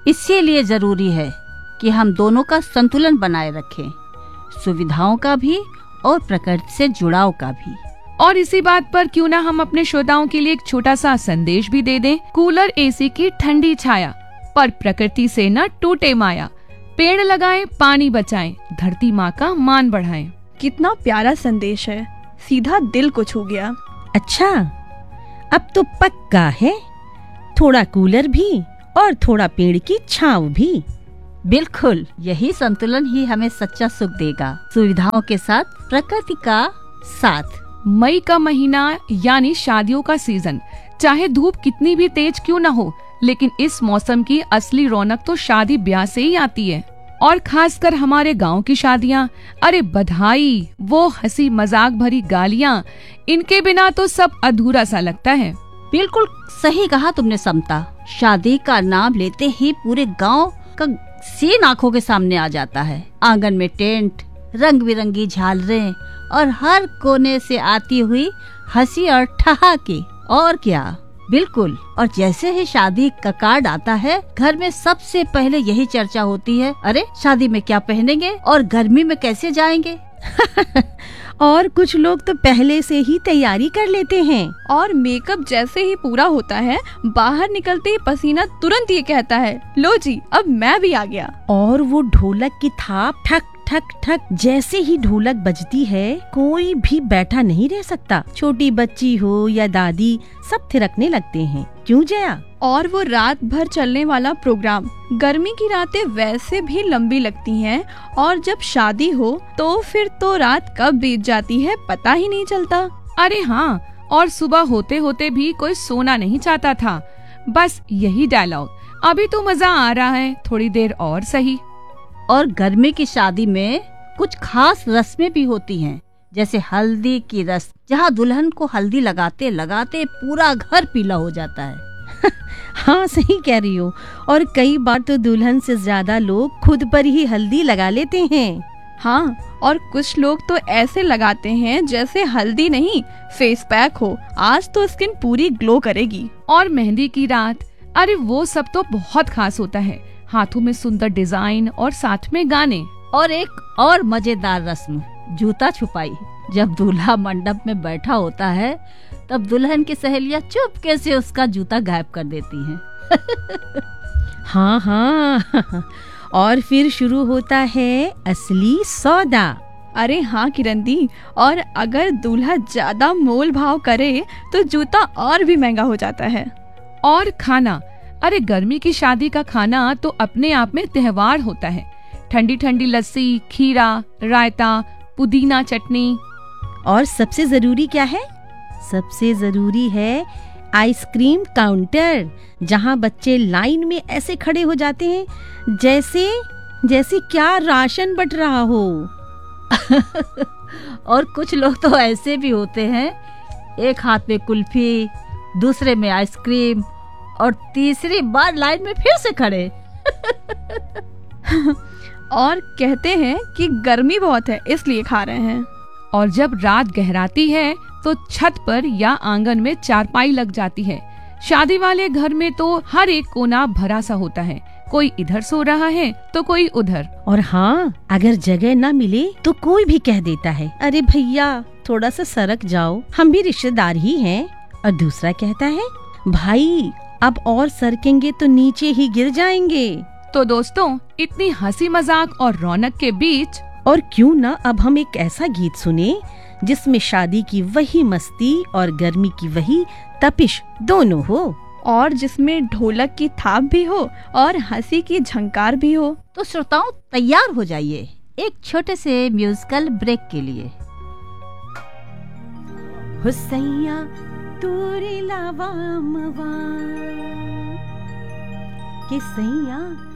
इसीलिए जरूरी है कि हम दोनों का संतुलन बनाए रखें, सुविधाओं का भी और प्रकृति से जुड़ाव का भी। और इसी बात पर क्यों ना हम अपने श्रोताओं के लिए एक छोटा सा संदेश भी दे दें। कूलर एसी की ठंडी छाया, पर प्रकृति से न टूटे माया। पेड़ लगाएं, पानी बचाएं, धरती माँ का मान बढ़ाएं। कितना प्यारा संदेश है, सीधा दिल को छू गया। अच्छा, अब तो पक्का है, थोड़ा कूलर भी और थोड़ा पेड़ की छांव भी। बिल्कुल, यही संतुलन ही हमें सच्चा सुख देगा, सुविधाओं के साथ प्रकृति का साथ। मई का महीना यानी शादियों का सीजन, चाहे धूप कितनी भी तेज क्यों न हो, लेकिन इस मौसम की असली रौनक तो शादी ब्याह से ही आती है। और खासकर हमारे गांव की शादियां, अरे बधाई, वो हंसी मजाक भरी गालियां, इनके बिना तो सब अधूरा सा लगता है। बिल्कुल सही कहा तुमने समता। शादी का नाम लेते ही पूरे गांव का सीन आंखों के सामने आ जाता है। आंगन में टेंट, रंग बिरंगी झालरें और हर कोने से आती हुई हंसी और ठहाके। और क्या, बिल्कुल। और जैसे ही शादी का कार्ड आता है, घर में सबसे पहले यही चर्चा होती है, अरे शादी में क्या पहनेंगे और गर्मी में कैसे जाएंगे। और कुछ लोग तो पहले से ही तैयारी कर लेते हैं। और मेकअप जैसे ही पूरा होता है, बाहर निकलते ही पसीना तुरंत ये कहता है, लो जी अब मैं भी आ गया। और वो ढोलक की थाप ठक ठक ठक, जैसे ही ढोलक बजती है, कोई भी बैठा नहीं रह सकता। छोटी बच्ची हो या दादी, सब थिरकने लगते हैं। क्यों जया? और वो रात भर चलने वाला प्रोग्राम, गर्मी की रातें वैसे भी लंबी लगती हैं, और जब शादी हो तो फिर तो रात कब बीत जाती है पता ही नहीं चलता। अरे हाँ, और सुबह होते होते भी कोई सोना नहीं चाहता था। बस यही डायलॉग, अभी तो मजा आ रहा है, थोड़ी देर और सही। और गर्मी की शादी में कुछ खास रस्में भी होती हैं, जैसे हल्दी की रस्म, जहाँ दुल्हन को हल्दी लगाते लगाते पूरा घर पीला हो जाता है। हाँ, सही कह रही हो। और कई बार तो दुल्हन से ज्यादा लोग खुद पर ही हल्दी लगा लेते हैं। हाँ, और कुछ लोग तो ऐसे लगाते हैं जैसे हल्दी नहीं, फेस पैक हो, आज तो स्किन पूरी ग्लो करेगी। और मेहंदी की रात, अरे वो सब तो बहुत खास होता है। हाथों में सुंदर डिजाइन और साथ में गाने। और एक और मजेदार रस्म, जूता छुपाई। जब दूल्हा मंडप में बैठा होता है, तब दुल्हन की सहेलियां चुपके से उसका जूता गायब कर देती हैं। हाँ हाँ, और फिर शुरू होता है असली सौदा। अरे हाँ किरण दी, और अगर दूल्हा ज्यादा मोल भाव करे तो जूता और भी महंगा हो जाता है। और खाना, अरे गर्मी की शादी का खाना तो अपने आप में त्योहार होता है। ठंडी ठंडी लस्सी, खीरा, रायता, पुदीना चटनी। और सबसे जरूरी क्या है? सबसे जरूरी है आइसक्रीम काउंटर, जहाँ बच्चे लाइन में ऐसे खड़े हो जाते हैं जैसे जैसे क्या राशन बट रहा हो। और कुछ लोग तो ऐसे भी होते हैं, एक हाथ में कुल्फी, दूसरे में आइसक्रीम, और तीसरी बार लाइन में फिर से खड़े। और कहते हैं कि गर्मी बहुत है इसलिए खा रहे हैं। और जब रात गहराती है तो छत पर या आंगन में चारपाई लग जाती है। शादी वाले घर में तो हर एक कोना भरा सा होता है, कोई इधर सो रहा है तो कोई उधर। और हाँ, अगर जगह न मिले तो कोई भी कह देता है, अरे भैया थोड़ा सा सरक जाओ, हम भी रिश्तेदार ही हैं। और दूसरा कहता है, भाई अब और सरकेंगे तो नीचे ही गिर जाएंगे। तो दोस्तों, इतनी हंसी मजाक और रौनक के बीच, और क्यों ना अब हम एक ऐसा गीत सुने जिसमें शादी की वही मस्ती और गर्मी की वही तपिश दोनों हो, और जिसमें ढोलक की थाप भी हो और हंसी की झंकार भी हो। तो श्रोताओं, तैयार हो जाइए एक छोटे से म्यूजिकल ब्रेक के लिए। हुसैया तूरी लावा मवा, कि सैया